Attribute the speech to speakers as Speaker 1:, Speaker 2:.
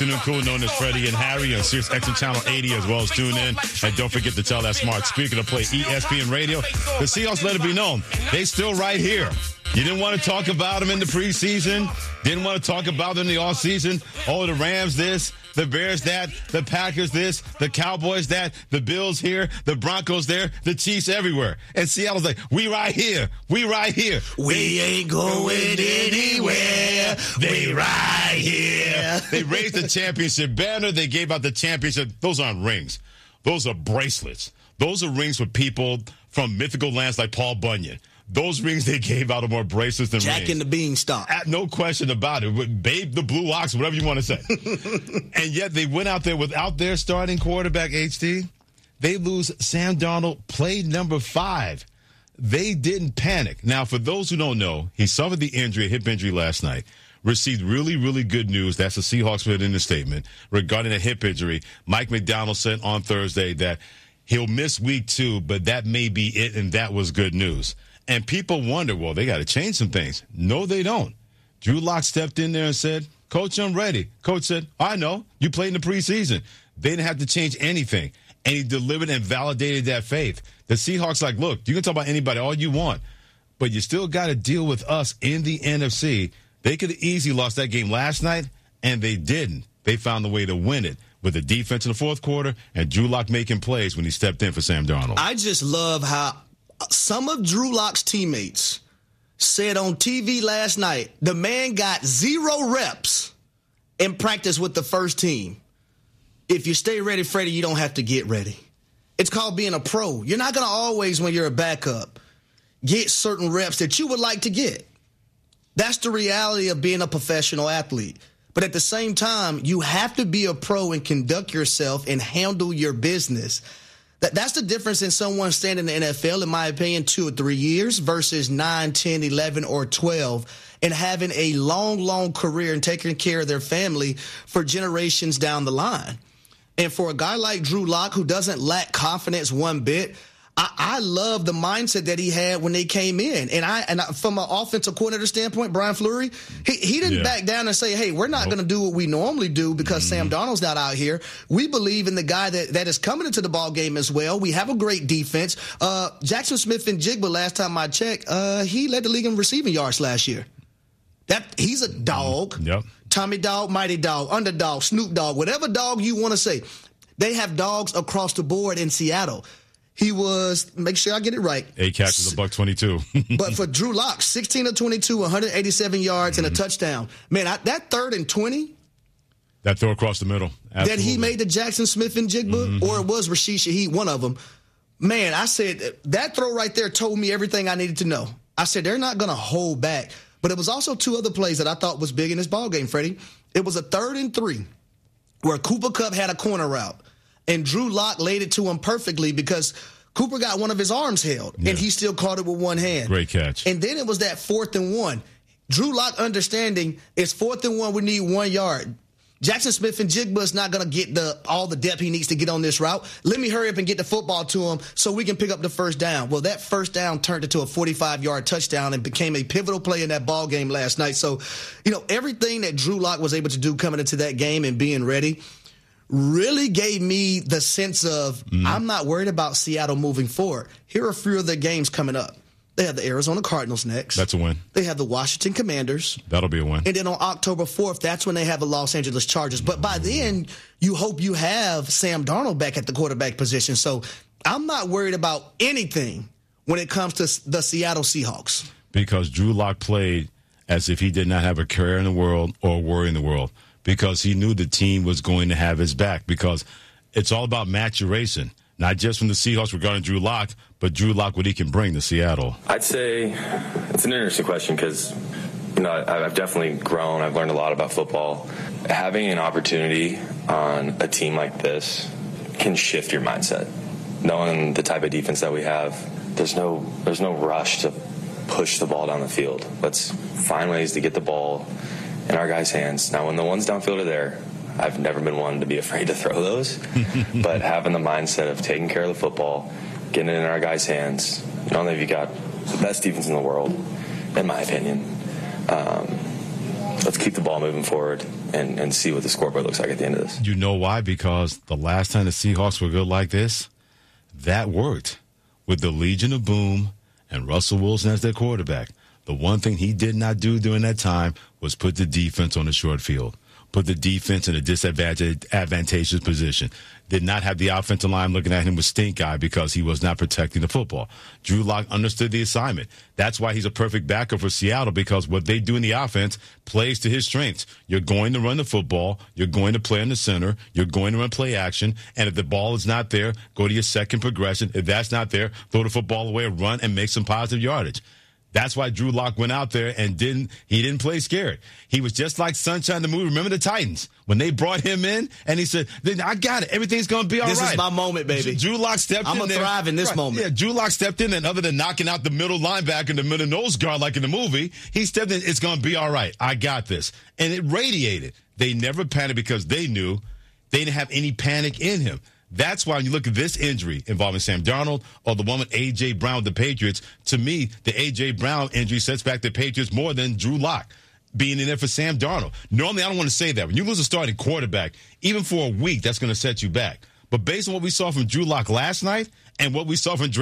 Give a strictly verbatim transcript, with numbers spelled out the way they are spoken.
Speaker 1: Afternoon Cool, known as Freddie and Harry on Sirius X M Channel eighty, as well as tune in. And don't forget to tell that smart speaker to play E S P N Radio. The Seahawks let it be known. They still right here. You didn't want to talk about them in the preseason. Didn't want to talk about them in the offseason. Oh, the Rams this, the Bears that, the Packers this, the Cowboys that, the Bills here, the Broncos there, the Chiefs everywhere. And Seattle's like, we right here. We right here.
Speaker 2: We ain't going anywhere.
Speaker 1: They right here. They raised the championship banner. They gave out the championship. Those aren't rings. Those are bracelets. Those are rings for people from mythical lands like Paul Bunyan. Those rings they gave out are more bracelets than
Speaker 2: Jack
Speaker 1: rings.
Speaker 2: and the Beanstalk.
Speaker 1: At, no question about it. Babe the Blue Ox, whatever you want to say. And yet they went out there without their starting quarterback, H D. They lose Sam Darnold, play number five. They didn't panic. Now, for those who don't know, he suffered the injury, a hip injury last night. Received really, really good news. That's the Seahawks put in the statement regarding a hip injury. Mike McDonald said on Thursday that he'll miss week two, but that may be it, and that was good news. And people wonder, well, they got to change some things. No, they don't. Drew Lock stepped in there and said, Coach, I'm ready. Coach said, I know. You played in the preseason. They didn't have to change anything. And he delivered and validated that faith. The Seahawks like, look, you can talk about anybody all you want, but you still got to deal with us in the N F C. They could have easily lost that game last night, and they didn't. They found a way to win it with the defense in the fourth quarter and Drew Lock making plays when he stepped in for Sam Darnold.
Speaker 2: I just love how some of Drew Lock's teammates said on T V last night, the man got zero reps in practice with the first team. If you stay ready, Freddie, you don't have to get ready. It's called being a pro. You're not going to always, when you're a backup, get certain reps that you would like to get. That's the reality of being a professional athlete. But at the same time, you have to be a pro and conduct yourself and handle your business. That, that's the difference in someone staying in the N F L, in my opinion, two or three years versus nine, ten, eleven, or twelve, and having a long, long career and taking care of their family for generations down the line. And for a guy like Drew Lock, who doesn't lack confidence one bit, I, I love the mindset that he had when they came in. And I, and I, from an offensive coordinator standpoint, Brian Fleury, he, he didn't yeah. back down and say, hey, we're not nope. going to do what we normally do because mm-hmm. Sam Darnold's not out here. We believe in the guy that, that is coming into the ball game as well. We have a great defense. Uh, Jackson Smith-Njigba, last time I checked, uh, he led the league in receiving yards last year. That he's a dog.
Speaker 1: Yep.
Speaker 2: Tommy Dog, Mighty Dog, Underdog, Snoop Dogg, whatever dog you want to say. They have dogs across the board in Seattle. He was, make sure I get it right.
Speaker 1: Eight catches, a buck twenty-two.
Speaker 2: But for Drew Lock, sixteen of twenty-two, one hundred eighty-seven yards mm-hmm. and a touchdown. Man, I, that third and twenty.
Speaker 1: That throw across the middle. Absolutely.
Speaker 2: That he made to Jackson Smith-Njigba, mm-hmm. or it was Rashid Shaheed, one of them. Man, I said, that throw right there told me everything I needed to know. I said, they're not going to hold back. But it was also two other plays that I thought was big in this ballgame, Freddie. It was a third and three where Cooper Kupp had a corner route, and Drew Lock laid it to him perfectly because Cooper got one of his arms held, yeah. and he still caught it with one hand.
Speaker 1: Great catch.
Speaker 2: And then it was that fourth and one. Drew Lock understanding it's fourth and one, we need one yard. Jackson Smith-Njigba is not going to get the all the depth he needs to get on this route. Let me hurry up and get the football to him so we can pick up the first down. Well, that first down turned into a forty-five-yard touchdown and became a pivotal play in that ball game last night. So, you know, everything that Drew Lock was able to do coming into that game and being ready really gave me the sense of mm. I'm not worried about Seattle moving forward. Here are a few of the games coming up. They have the Arizona Cardinals next.
Speaker 1: That's a win.
Speaker 2: They have the Washington Commanders.
Speaker 1: That'll be a win.
Speaker 2: And then on October fourth, that's when they have the Los Angeles Chargers. But by then, you hope you have Sam Darnold back at the quarterback position. So I'm not worried about anything when it comes to the Seattle Seahawks.
Speaker 1: Because Drew Lock played as if he did not have a career in the world or a worry in the world. Because he knew the team was going to have his back. Because it's all about maturation. Not just from the Seahawks regarding Drew Lock, but Drew Lock, what he can bring to Seattle.
Speaker 3: I'd say it's an interesting question because, you know, I've definitely grown. I've learned a lot about football. Having an opportunity on a team like this can shift your mindset. Knowing the type of defense that we have, there's no there's no rush to push the ball down the field. Let's find ways to get the ball in our guys' hands. Now, when the ones downfield are there, I've never been one to be afraid to throw those, but having the mindset of taking care of the football, getting it in our guys' hands, not only have you got the best defense in the world, in my opinion, um, let's keep the ball moving forward and, and see what the scoreboard looks like at the end of this.
Speaker 1: You know why? Because the last time the Seahawks were good like this, that worked with the Legion of Boom and Russell Wilson as their quarterback. The one thing he did not do during that time was put the defense on the short field, put the defense in a disadvantageous position, did not have the offensive line looking at him with stink eye because he was not protecting the football. Drew Lock understood the assignment. That's why he's a perfect backup for Seattle, because what they do in the offense plays to his strengths. You're going to run the football. You're going to play in the center. You're going to run play action. And if the ball is not there, go to your second progression. If that's not there, throw the football away, run, and make some positive yardage. That's why Drew Lock went out there and didn't, he didn't play scared. He was just like Sunshine the movie. Remember the Titans? When they brought him in and he said, I got it. Everything's going to be all
Speaker 2: this
Speaker 1: right.
Speaker 2: This is my moment, baby.
Speaker 1: Drew Lock stepped
Speaker 2: I'm
Speaker 1: in
Speaker 2: gonna
Speaker 1: there.
Speaker 2: thrive in this
Speaker 1: right.
Speaker 2: moment.
Speaker 1: Yeah, Drew Lock stepped in, and other than knocking out the middle linebacker and the middle nose guard like in the movie, he stepped in, it's going to be all right. I got this. And it radiated. They never panicked because they knew they didn't have any panic in him. That's why when you look at this injury involving Sam Darnold or the one with A J. Brown with the Patriots, to me, the A J. Brown injury sets back the Patriots more than Drew Lock being in there for Sam Darnold. Normally, I don't want to say that. When you lose a starting quarterback, even for a week, that's going to set you back. But based on what we saw from Drew Lock last night and what we saw from Dre